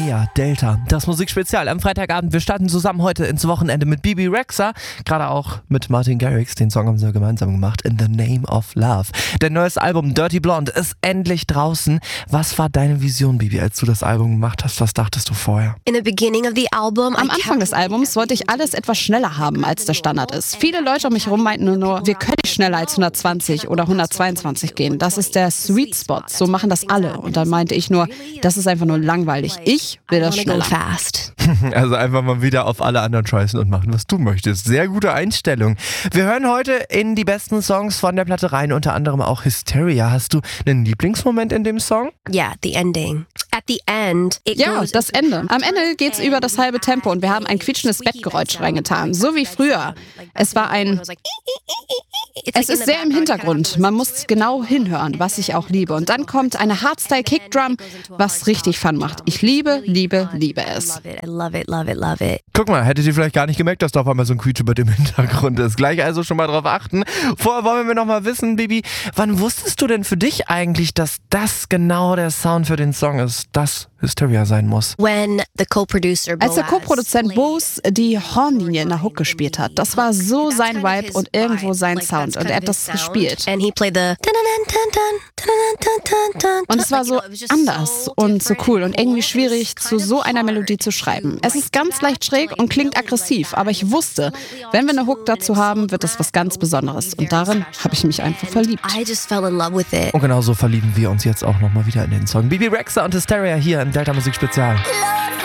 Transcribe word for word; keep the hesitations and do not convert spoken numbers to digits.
Bea, Delta, das Musikspezial am Freitagabend. Wir starten zusammen heute ins Wochenende mit Bebe Rexha, gerade auch mit Martin Garrix. Den Song haben sie gemeinsam gemacht, In the Name of Love. Der neues Album Dirty Blonde ist endlich draußen. Was war deine Vision, Bibi, als du das Album gemacht hast? Was dachtest du vorher? In the beginning of the album, Am Anfang des Albums wollte ich alles etwas schneller haben, als der Standard ist. Viele Leute um mich herum meinten nur, nur wir können nicht schneller als hundertzwanzig oder hundertzweiundzwanzig gehen. Das ist der Sweet Spot. So machen das alle. Und dann meinte ich nur, das ist einfach nur langweilig. Ich will das schneller. fast. Also einfach mal wieder auf alle anderen scheißen und machen, was du möchtest. Sehr gute Einstellung. Wir hören heute in die besten Songs von der Platte rein, unter anderem auch Hysteria. Hast du einen Lieblingsmoment in dem Song? Yeah, the ending. At the end, it Ja, goes das Ende. Am Ende geht's über das halbe Tempo und wir haben ein quietschendes Bettgeräusch reingetan. So wie früher. Es war ein... Es ist sehr im Hintergrund. Man muss genau hinhören, was ich auch liebe. Und dann kommt eine Hardstyle-Kickdrum, was richtig Fun macht. Ich liebe, liebe, liebe es. I love it, love it, love it. Guck mal, hättet ihr vielleicht gar nicht gemerkt, dass da auf einmal so ein Quietsch über dem Hintergrund ist. Gleich also schon mal drauf achten. Vorher wollen wir noch mal wissen, Bibi, wann wusstest du denn für dich eigentlich, dass das genau der Sound für den Song ist, dass Hysteria sein muss? When the co-producer Als der Boaz Co-Produzent played- Boaz die Hornlinie in der Hook gespielt hat, das war so sein Vibe und irgendwo sein Sound. Und er hat das gespielt. And he played the Und es war so anders und so cool und irgendwie schwierig, zu so einer Melodie zu schreiben. Es ist ganz leicht schräg und klingt aggressiv, aber ich wusste, wenn wir eine Hook dazu haben, wird das was ganz Besonderes. Und darin habe ich mich einfach verliebt. I just fell in love with it. Und genauso verlieben wir uns jetzt auch noch mal wieder in den Song. Bebe Rexha und Hysteria hier im Delta Musik Spezial. Love